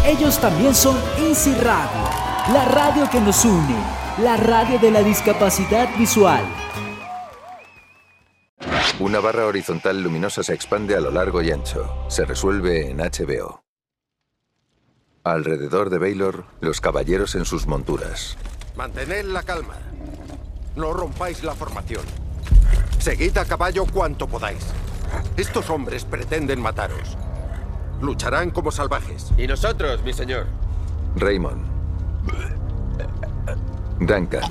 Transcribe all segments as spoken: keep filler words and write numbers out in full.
Ellos también son Easy Radio, la radio que nos une, la radio de la discapacidad visual. Una barra horizontal luminosa se expande a lo largo y ancho. Se resuelve en H B O. Alrededor de Baylor, los caballeros en sus monturas. Mantened la calma. No rompáis la formación. Seguid a caballo cuanto podáis. Estos hombres pretenden mataros. Lucharán como salvajes. Y nosotros, mi señor. Raymond. Duncan.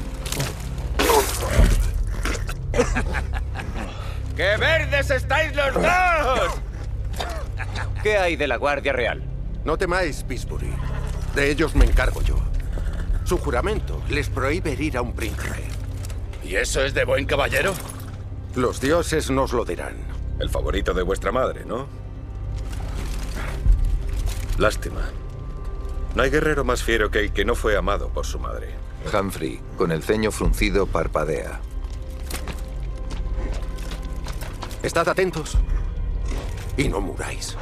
¡Qué verdes estáis los dos! ¿Qué hay de la Guardia Real? No temáis, Pisbury. De ellos me encargo yo. Su juramento les prohíbe herir a un príncipe. ¿Y eso es de buen caballero? Los dioses nos lo dirán. El favorito de vuestra madre, ¿no? Lástima. No hay guerrero más fiero que el que no fue amado por su madre. Humphrey, con el ceño fruncido, parpadea. Estad atentos y no muráis.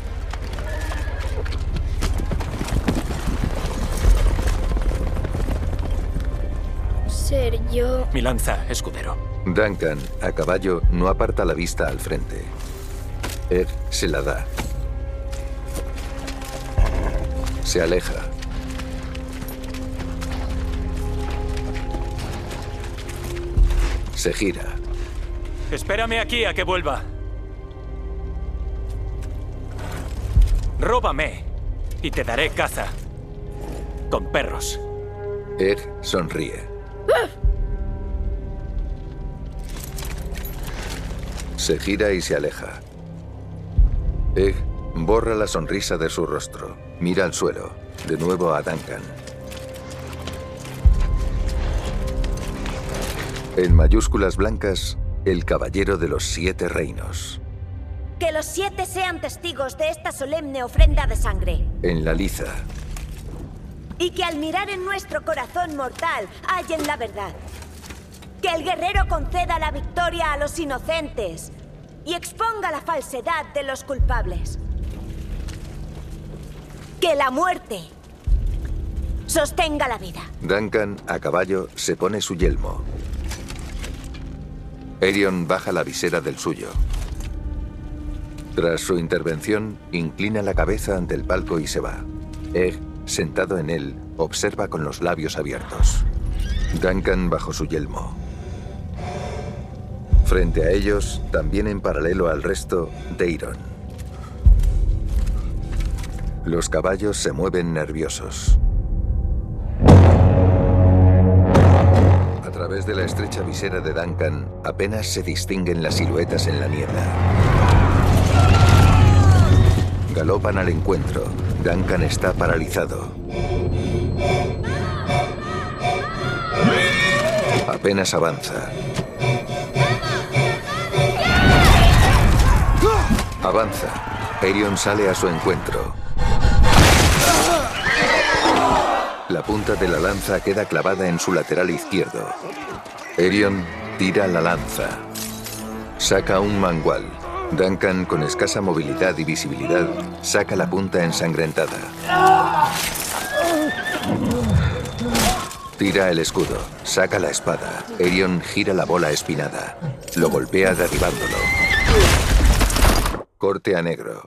Ser yo... Mi lanza, escudero. Duncan, a caballo, no aparta la vista al frente. Ed se la da. Se aleja. Se gira. Espérame aquí a que vuelva. Róbame y te daré caza. Con perros. Ed sonríe. Se gira y se aleja. Egg borra la sonrisa de su rostro. Mira al suelo. De nuevo a Duncan. En mayúsculas blancas, el caballero de los siete reinos. Que los siete sean testigos de esta solemne ofrenda de sangre. En la liza. Y que al mirar en nuestro corazón mortal hallen la verdad. Que el guerrero conceda la victoria a los inocentes y exponga la falsedad de los culpables. Que la muerte sostenga la vida. Duncan, a caballo, se pone su yelmo. Aerion baja la visera del suyo. Tras su intervención, inclina la cabeza ante el palco y se va. Egg, sentado en él, observa con los labios abiertos. Duncan bajo su yelmo. Frente a ellos, también en paralelo al resto, Daeron. Los caballos se mueven nerviosos. A través de la estrecha visera de Duncan, apenas se distinguen las siluetas en la niebla. Galopan al encuentro. Duncan está paralizado. Apenas avanza. Avanza. Aerion sale a su encuentro. La punta de la lanza queda clavada en su lateral izquierdo. Aerion tira la lanza. Saca un mangual. Duncan, con escasa movilidad y visibilidad, saca la punta ensangrentada. Tira el escudo. Saca la espada. Aerion gira la bola espinada. Lo golpea derribándolo. Corte a negro.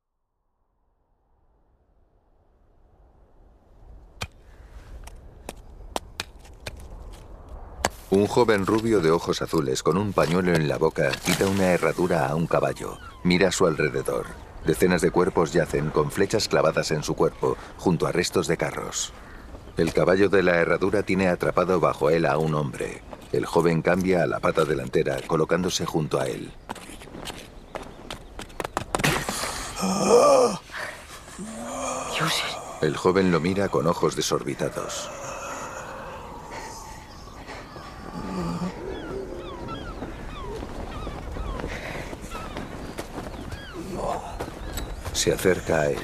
Un joven rubio de ojos azules con un pañuelo en la boca quita una herradura a un caballo. Mira a su alrededor. Decenas de cuerpos yacen con flechas clavadas en su cuerpo, junto a restos de carros. El caballo de la herradura tiene atrapado bajo él a un hombre. El joven cambia a la pata delantera, colocándose junto a él. Dioses. El joven lo mira con ojos desorbitados. Se acerca a él.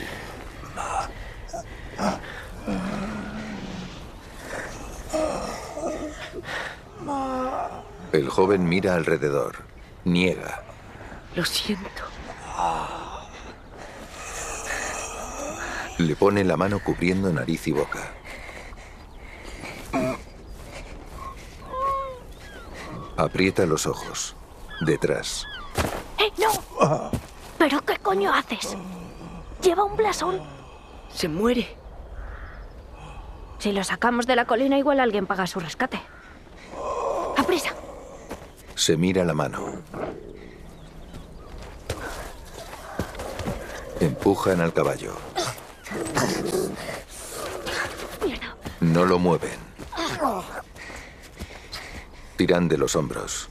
El joven mira alrededor. Niega. Lo siento. Le pone la mano cubriendo nariz y boca. Aprieta los ojos. Detrás. ¡Eh, no! ¿Pero qué coño haces? Lleva un blasón. Se muere. Si lo sacamos de la colina, igual alguien paga su rescate. ¡Aprisa! Se mira la mano. Empujan al caballo. Mierda. No lo mueven. Tiran de los hombros.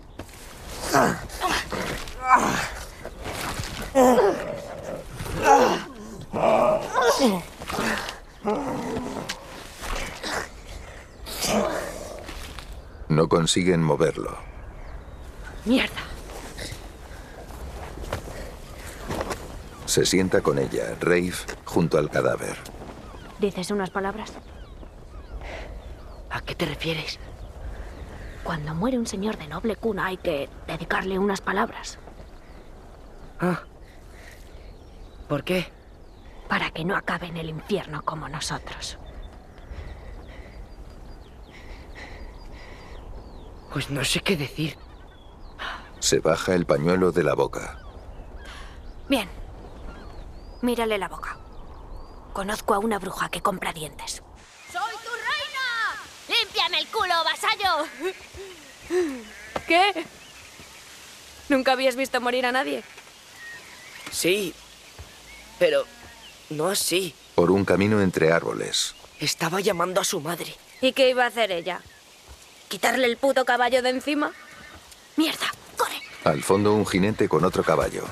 No consiguen moverlo. Mierda. Se sienta con ella, Rafe, junto al cadáver. ¿Dices unas palabras? ¿A qué te refieres? Cuando muere un señor de noble cuna hay que dedicarle unas palabras. Ah. ¿Por qué? Para que no acabe en el infierno como nosotros. Pues no sé qué decir. Se baja el pañuelo de la boca. Bien. Mírale la boca. Conozco a una bruja que compra dientes. ¡Soy tu reina! ¡Límpiame el culo, vasallo! ¿Qué? ¿Nunca habías visto morir a nadie? Sí, pero no así. Por un camino entre árboles. Estaba llamando a su madre. ¿Y qué iba a hacer ella? ¿Quitarle el puto caballo de encima? ¡Mierda! ¡Corre! Al fondo un jinete con otro caballo.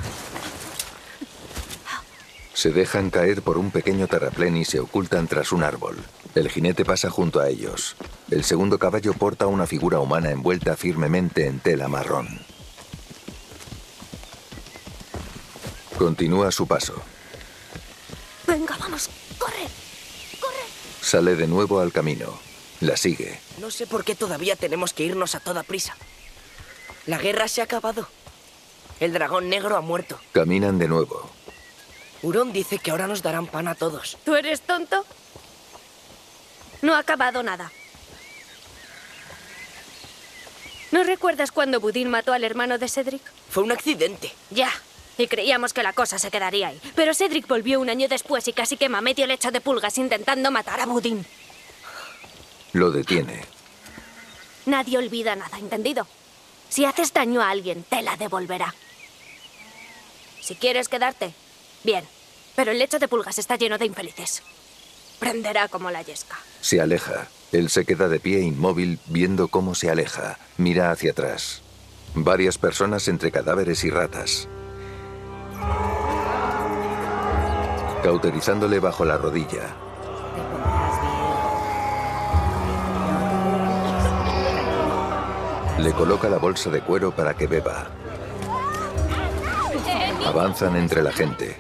Se dejan caer por un pequeño terraplén y se ocultan tras un árbol. El jinete pasa junto a ellos. El segundo caballo porta una figura humana envuelta firmemente en tela marrón. Continúa su paso. Venga, vamos. ¡Corre! ¡Corre! Sale de nuevo al camino. La sigue. No sé por qué todavía tenemos que irnos a toda prisa. La guerra se ha acabado. El dragón negro ha muerto. Caminan de nuevo. Hurón dice que ahora nos darán pan a todos. ¿Tú eres tonto? No ha acabado nada. ¿No recuerdas cuando Budín mató al hermano de Cedric? Fue un accidente. Ya. Y creíamos que la cosa se quedaría ahí. Pero Cedric volvió un año después y casi quema medio lecho de pulgas intentando matar a Budín. Lo detiene. Nadie olvida nada, ¿entendido? Si haces daño a alguien, te la devolverá. Si quieres quedarte, bien. Pero el lecho de pulgas está lleno de infelices. Prenderá como la yesca. Se aleja. Él se queda de pie inmóvil viendo cómo se aleja. Mira hacia atrás. Varias personas entre cadáveres y ratas. Cauterizándole bajo la rodilla. Le coloca la bolsa de cuero para que beba. Avanzan entre la gente.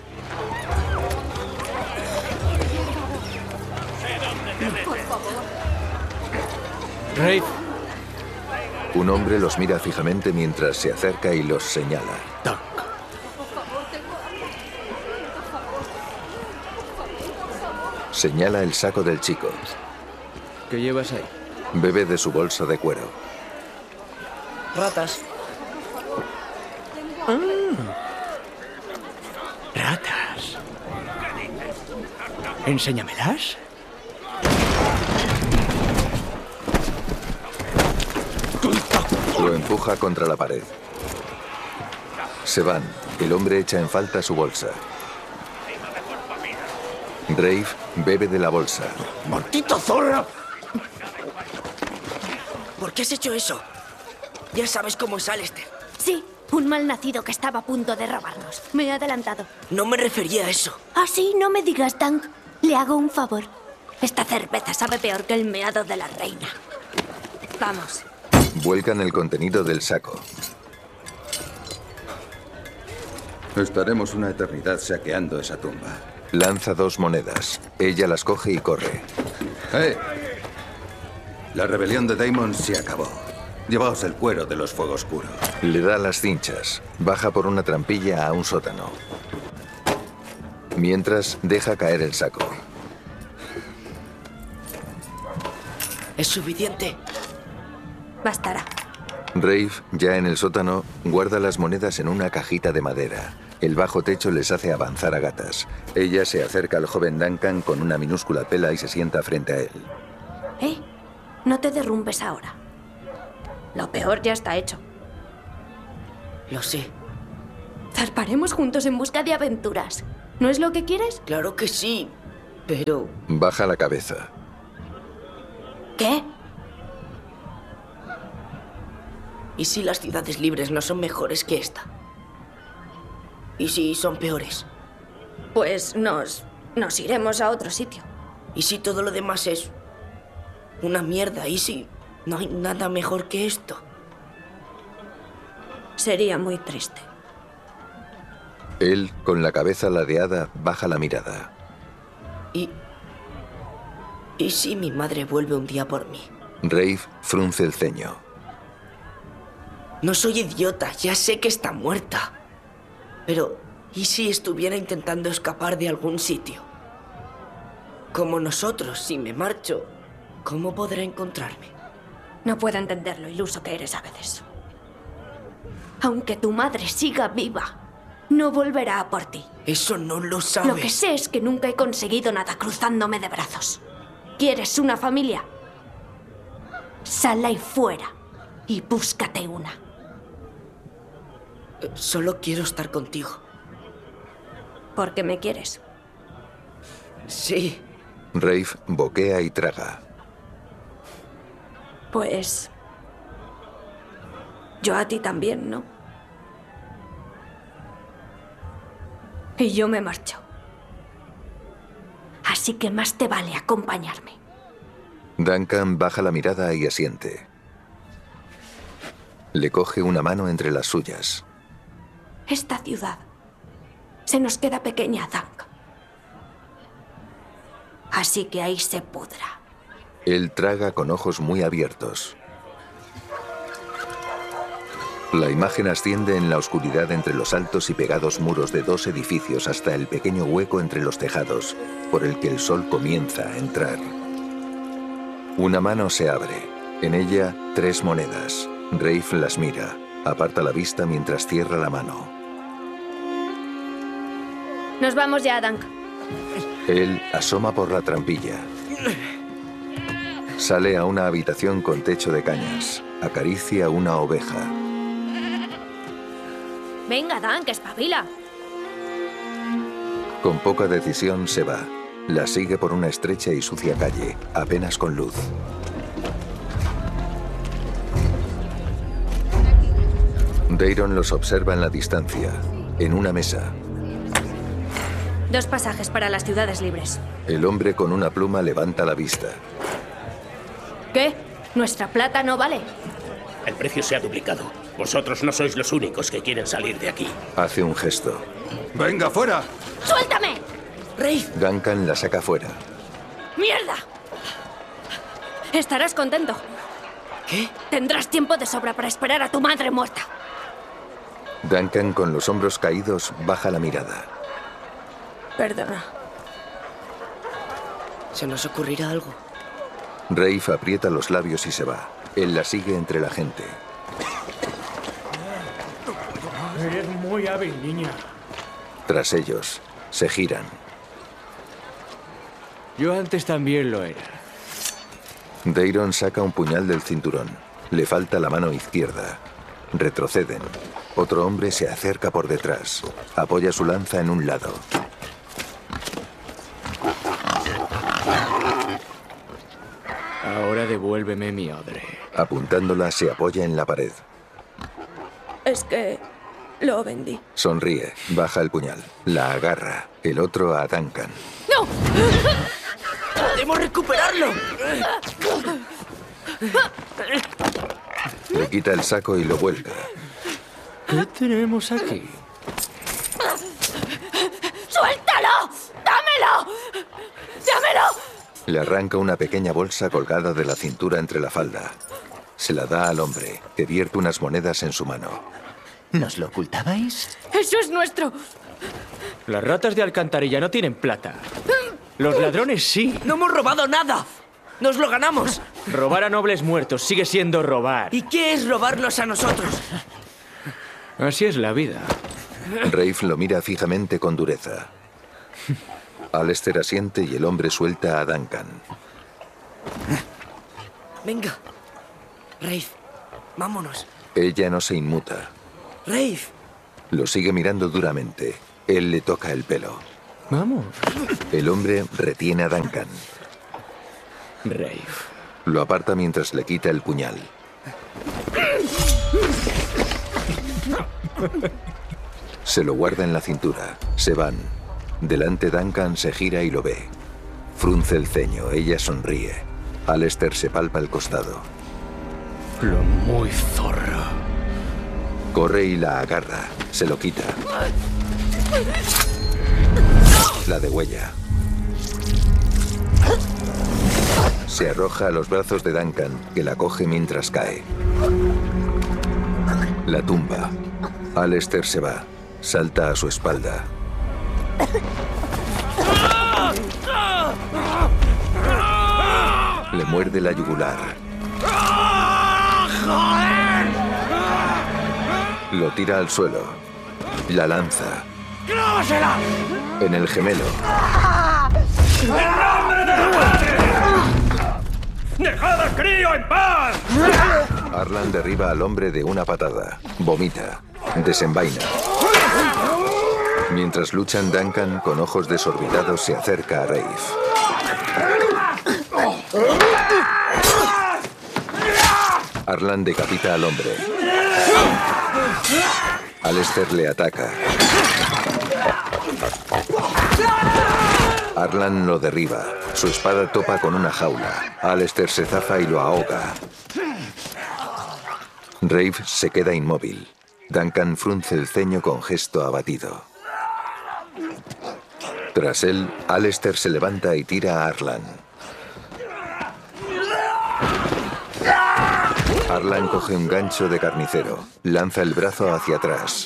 Rafe. Un hombre los mira fijamente mientras se acerca y los señala. Tank. Señala el saco del chico. ¿Qué llevas ahí? Bebe de su bolsa de cuero. Ratas. Ah. Ratas. Enséñamelas. Lo empuja contra la pared. Se van. El hombre echa en falta su bolsa. Rafe bebe de la bolsa. ¡Maldito zorro! ¿Por qué has hecho eso? Ya sabes cómo es Alistair. Sí, un malnacido que estaba a punto de robarnos. Me he adelantado. No me refería a eso. Ah, sí, no me digas, Tank. Le hago un favor. Esta cerveza sabe peor que el meado de la reina. Vamos. Vuelcan el contenido del saco. Estaremos una eternidad saqueando esa tumba. Lanza dos monedas. Ella las coge y corre. ¡Eh! La rebelión de Daemon se acabó. Llevaos el cuero de los fuegos puros. Le da las cinchas. Baja por una trampilla a un sótano. Mientras, deja caer el saco. ¿Es suficiente? Bastará. Rafe, ya en el sótano, guarda las monedas en una cajita de madera. El bajo techo les hace avanzar a gatas. Ella se acerca al joven Duncan con una minúscula pela y se sienta frente a él. ¿Eh? No te derrumbes ahora. Lo peor ya está hecho. Lo sé. Zarparemos juntos en busca de aventuras. ¿No es lo que quieres? Claro que sí, pero... Baja la cabeza. ¿Qué? ¿Y si las ciudades libres no son mejores que esta? ¿Y si son peores? Pues nos... nos iremos a otro sitio. ¿Y si todo lo demás es una mierda? ¿Y si no hay nada mejor que esto? Sería muy triste. Él, con la cabeza ladeada, baja la mirada. ¿Y... ¿Y si mi madre vuelve un día por mí? Rafe frunce el ceño. No soy idiota, ya sé que está muerta. Pero, ¿y si estuviera intentando escapar de algún sitio? Como nosotros, si me marcho, ¿cómo podré encontrarme? No puedo entender lo iluso que eres a veces. Aunque tu madre siga viva, no volverá a por ti. Eso no lo sabes. Lo que sé es que nunca he conseguido nada cruzándome de brazos. ¿Quieres una familia? Sal ahí fuera y búscate una. Solo quiero estar contigo. ¿Por qué me quieres? Sí. Rafe boquea y traga. Pues... yo a ti también, ¿no? Y yo me marcho. Así que más te vale acompañarme. Duncan baja la mirada y asiente. Le coge una mano entre las suyas. Esta ciudad se nos queda pequeña, Dunk. Así que ahí se pudra. Él traga con ojos muy abiertos. La imagen asciende en la oscuridad entre los altos y pegados muros de dos edificios hasta el pequeño hueco entre los tejados, por el que el sol comienza a entrar. Una mano se abre. En ella, tres monedas. Rafe las mira. Aparta la vista mientras cierra la mano. Nos vamos ya, Dunk. Él asoma por la trampilla. Sale a una habitación con techo de cañas. Acaricia una oveja. Venga, Dunk, espabila. Con poca decisión se va. La sigue por una estrecha y sucia calle, apenas con luz. Dayron los observa en la distancia, en una mesa. Dos pasajes para las ciudades libres. El hombre con una pluma levanta la vista. ¿Qué? ¿Nuestra plata no vale? El precio se ha duplicado. Vosotros no sois los únicos que quieren salir de aquí. Hace un gesto. ¡Venga, fuera! ¡Suéltame! ¡Rafe! Duncan la saca fuera. ¡Mierda! Estarás contento. ¿Qué? Tendrás tiempo de sobra para esperar a tu madre muerta. Duncan, con los hombros caídos, baja la mirada. Perdona. ¿Se nos ocurrirá algo? Rafe aprieta los labios y se va. Él la sigue entre la gente. Eres muy hábil, niña. Tras ellos, se giran. Yo antes también lo era. Dayron saca un puñal del cinturón. Le falta la mano izquierda. Retroceden. Otro hombre se acerca por detrás. Apoya su lanza en un lado. Ahora devuélveme mi odre. Apuntándola, se apoya en la pared. Es que lo vendí. Sonríe. Baja el puñal. La agarra. El otro a Duncan. ¡No! ¡Podemos recuperarlo! Le quita el saco y lo vuelca. ¿Qué tenemos aquí? ¡Suéltalo! ¡Dámelo! ¡Dámelo! Le arranca una pequeña bolsa colgada de la cintura entre la falda. Se la da al hombre, que vierte unas monedas en su mano. ¿Nos lo ocultabais? ¡Eso es nuestro! Las ratas de alcantarilla no tienen plata. Los ladrones sí. ¡No hemos robado nada! ¡Nos lo ganamos! Robar a nobles muertos sigue siendo robar. ¿Y qué es robarnos a nosotros? Así es la vida. Rafe lo mira fijamente con dureza. Alistair asiente y el hombre suelta a Duncan. Venga. Rafe, vámonos. Ella no se inmuta. Rafe. Lo sigue mirando duramente. Él le toca el pelo. Vamos. El hombre retiene a Duncan. Rafe. Lo aparta mientras le quita el puñal. Se lo guarda en la cintura. Se van. Delante Duncan se gira y lo ve. Frunce el ceño. Ella sonríe. Alistair se palpa el costado. Lo muy zorro. Corre y la agarra. Se lo quita. La degüella. Se arroja a los brazos de Duncan, que la coge mientras cae. La tumba. Alistair se va. Salta a su espalda. Le muerde la yugular. Lo tira al suelo. La lanza. ¡Clávasela! En el gemelo. ¡En nombre de la madre! ¡Dejad al crío en paz! Arlan derriba al hombre de una patada. Vomita. Desenvaina. Mientras luchan, Duncan, con ojos desorbitados, se acerca a Rafe. Arlan decapita al hombre. Alistair le ataca. Arlan lo derriba. Su espada topa con una jaula. Alistair se zafa y lo ahoga. Rafe se queda inmóvil. Duncan frunce el ceño con gesto abatido. Tras él, Alistair se levanta y tira a Arlan. Arlan coge un gancho de carnicero. Lanza el brazo hacia atrás.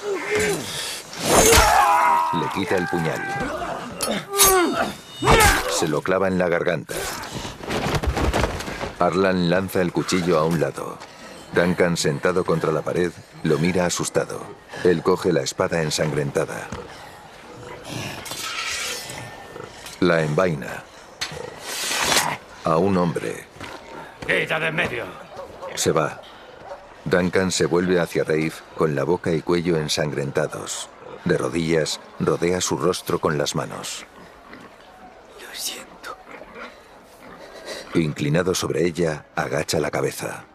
Le quita el puñal. Se lo clava en la garganta. Arlan lanza el cuchillo a un lado. Duncan, sentado contra la pared, lo mira asustado. Él coge la espada ensangrentada. La envaina. A un hombre. ¡Quita de en medio! Se va. Duncan se vuelve hacia Rafe con la boca y cuello ensangrentados. De rodillas, rodea su rostro con las manos. Lo siento. Inclinado sobre ella, agacha la cabeza.